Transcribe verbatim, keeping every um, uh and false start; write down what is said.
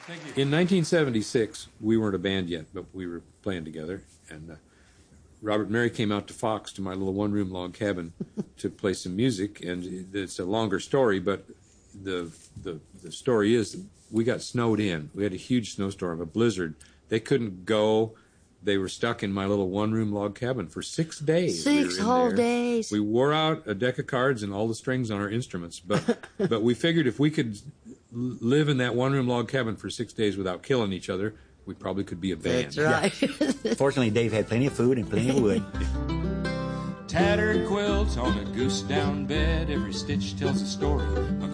Thank you. In nineteen seventy-six, we weren't a band yet, but we were playing together, and uh, Robert and Mary came out to Fox, to my little one-room log cabin, to play some music, and it's a longer story, but the the the story is we got snowed in. We had a huge snowstorm, a blizzard. They couldn't go. They were stuck in my little one-room log cabin for six days. Six we whole there. days. We wore out a deck of cards and all the strings on our instruments, but but we figured if we could live in that one-room log cabin for six days without killing each other, we probably could be a band. That's right. Yeah. Fortunately, Dave had plenty of food and plenty of wood. Tattered quilt on a goose down bed, every stitch tells a story.